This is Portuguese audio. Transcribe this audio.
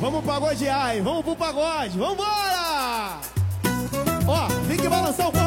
Vamos pagodear, hein? Vamos pro pagode, vambora! Ó, tem que balançar o